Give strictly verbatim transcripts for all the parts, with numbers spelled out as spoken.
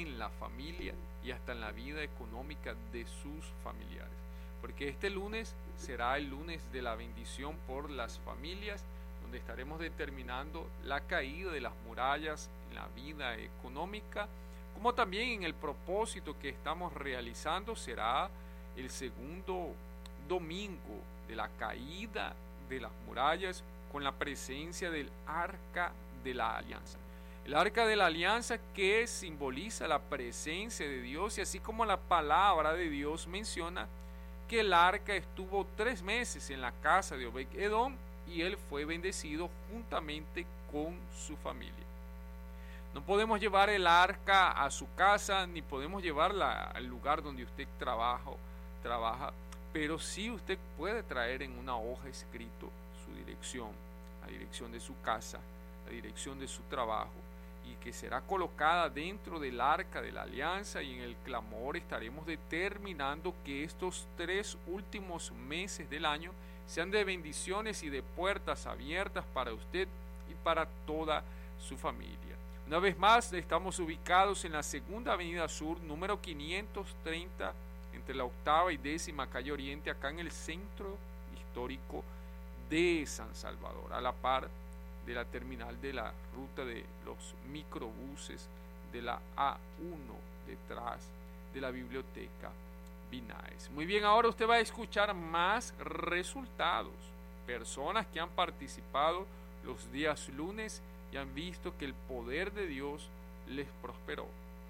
en la familia y hasta en la vida económica de sus familiares. Porque este lunes será el lunes de la bendición por las familias, donde estaremos determinando la caída de las murallas en la vida económica, como también en el propósito que estamos realizando será el segundo domingo de la caída de las murallas con la presencia del Arca de la Alianza. El Arca de la Alianza que simboliza la presencia de Dios, y así como la palabra de Dios menciona que el arca estuvo tres meses en la casa de Obed-Edom y él fue bendecido juntamente con su familia. No podemos llevar el arca a su casa, ni podemos llevarla al lugar donde usted trabaja, trabaja, pero sí usted puede traer en una hoja escrito su dirección, la dirección de su casa, la dirección de su trabajo, y que será colocada dentro del arca de la alianza, y en el clamor estaremos determinando que estos tres últimos meses del año sean de bendiciones y de puertas abiertas para usted y para toda su familia. Una vez más, estamos ubicados en la segunda avenida sur, número quinientos treinta, entre la octava y décima calle Oriente, acá en el centro histórico de San Salvador, a la par de la terminal de la ruta de los microbuses de la A uno, detrás de la biblioteca Binaes. Muy bien, ahora usted va a escuchar más resultados, personas que han participado los días lunes y han visto que el poder de Dios les prosperó.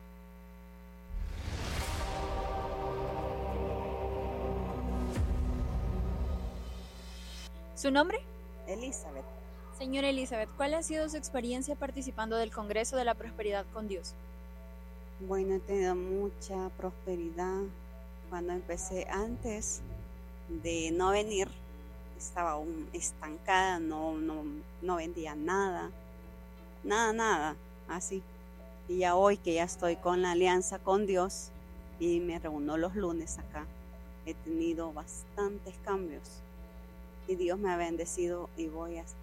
¿Su nombre? Elizabeth. Señora Elizabeth, ¿cuál ha sido su experiencia participando del Congreso de la Prosperidad con Dios? Bueno, he tenido mucha prosperidad. Cuando empecé, antes de no venir, estaba aún estancada, no, no, no vendía nada, nada, nada, así. Y ya hoy que ya estoy con la alianza con Dios y me reúno los lunes acá, he tenido bastantes cambios y Dios me ha bendecido y voy a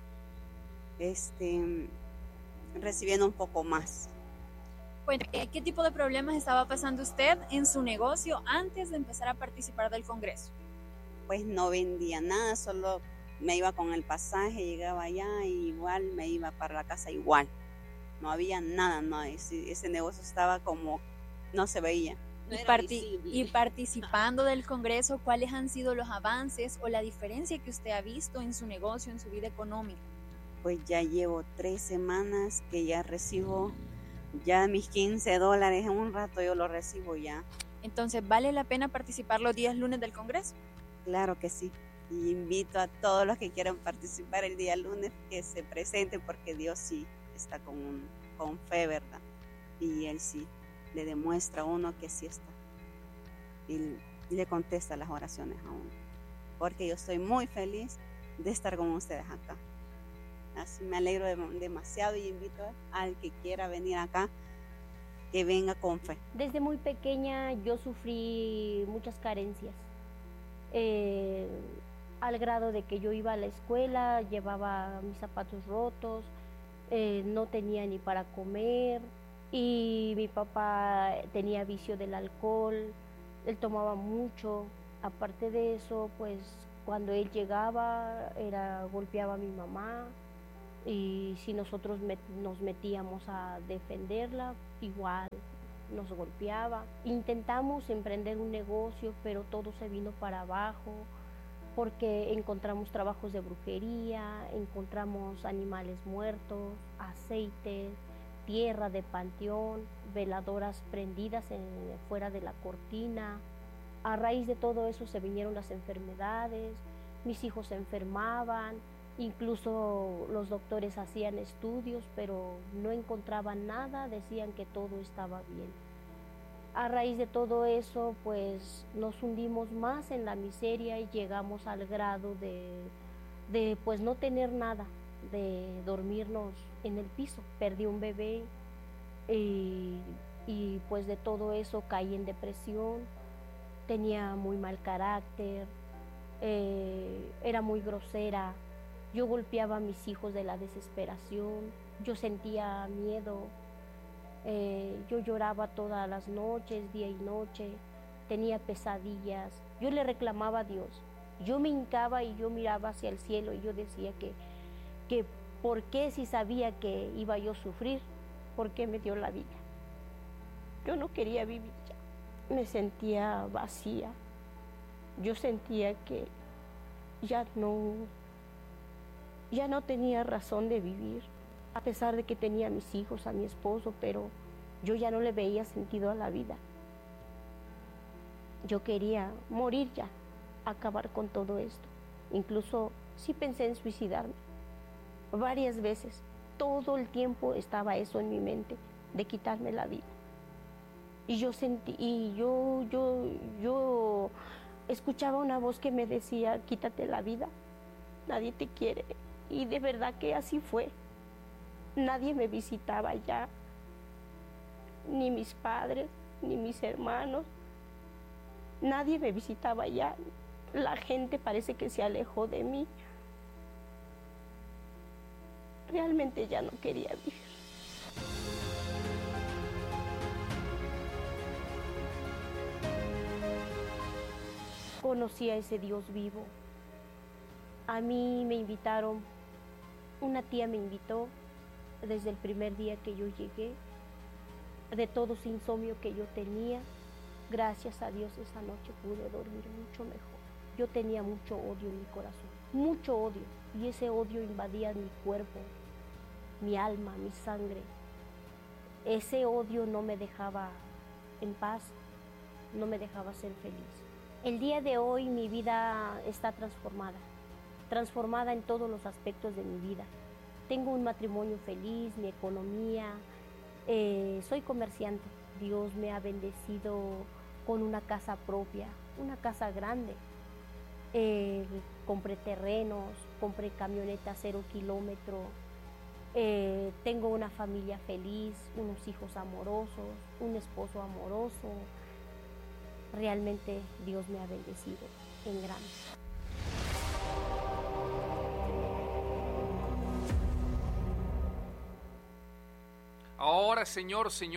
este, recibiendo un poco más. Bueno, ¿qué tipo de problemas estaba pasando usted en su negocio antes de empezar a participar del Congreso? Pues no vendía nada, solo me iba con el pasaje, llegaba allá y igual me iba para la casa igual. No había nada, no, ese, ese negocio estaba como, no se veía. No y, parti- y participando del Congreso, ¿cuáles han sido los avances o la diferencia que usted ha visto en su negocio, en su vida económica? Pues ya llevo tres semanas que ya recibo ya mis quince dólares, en un rato yo lo recibo ya. Entonces, ¿vale la pena participar los días lunes del Congreso? Claro que sí, y invito a todos los que quieran participar el día lunes que se presenten, porque Dios sí está con, un, con fe, ¿verdad? Y Él sí le demuestra a uno que sí está y, y le contesta las oraciones a uno, porque yo estoy muy feliz de estar con ustedes acá. Así me alegro de, demasiado y invito al que quiera venir acá que venga con fe. Desde muy pequeña yo sufrí muchas carencias, eh, al grado de que yo iba a la escuela, llevaba mis zapatos rotos, eh, no tenía ni para comer, y mi papá tenía vicio del alcohol, él tomaba mucho. Aparte de eso, pues cuando él llegaba era golpeaba a mi mamá, y si nosotros met, nos metíamos a defenderla, igual nos golpeaba. Intentamos emprender un negocio, pero todo se vino para abajo, porque encontramos trabajos de brujería, encontramos animales muertos, aceites, tierra de panteón, veladoras prendidas en, fuera de la cortina. A raíz de todo eso se vinieron las enfermedades, mis hijos se enfermaban, incluso los doctores hacían estudios, pero no encontraban nada, decían que todo estaba bien. A raíz de todo eso, pues nos hundimos más en la miseria y llegamos al grado de, de pues no tener nada, de dormirnos en el piso. Perdí un bebé y, y pues de todo eso caí en depresión, tenía muy mal carácter, eh, era muy grosera. Yo golpeaba a mis hijos de la desesperación, yo sentía miedo, Eh, yo lloraba todas las noches, día y noche, tenía pesadillas. Yo le reclamaba a Dios. Yo me hincaba y yo miraba hacia el cielo y yo decía que, que ¿por qué si sabía que iba yo a sufrir? ¿Por qué me dio la vida? Yo no quería vivir ya. Me sentía vacía. Yo sentía que ya no, ya no tenía razón de vivir, a pesar de que tenía a mis hijos, a mi esposo, pero yo ya no le veía sentido a la vida. Yo quería morir ya, acabar con todo esto. Incluso sí pensé en suicidarme varias veces. Todo el tiempo estaba eso en mi mente, de quitarme la vida. Y yo sentí, y yo, yo, yo escuchaba una voz que me decía, quítate la vida, nadie te quiere. Y de verdad que así fue. Nadie me visitaba ya, ni mis padres, ni mis hermanos. Nadie me visitaba ya. La gente parece que se alejó de mí. Realmente ya no quería vivir. Conocí a ese Dios vivo. A mí me invitaron, una tía me invitó desde el primer día que yo llegué, de todo ese insomnio que yo tenía. Gracias a Dios esa noche pude dormir mucho mejor. Yo tenía mucho odio en mi corazón, mucho odio, y ese odio invadía mi cuerpo, mi alma, mi sangre. Ese odio no me dejaba en paz, no me dejaba ser feliz. El día de hoy mi vida está transformada, transformada en todos los aspectos de mi vida. Tengo un matrimonio feliz, mi economía, eh, soy comerciante. Dios me ha bendecido con una casa propia, una casa grande. Eh, compré terrenos, compré camioneta cero kilómetro. Eh, tengo una familia feliz, unos hijos amorosos, un esposo amoroso. Realmente Dios me ha bendecido en grande. Ahora, Señor, Señor.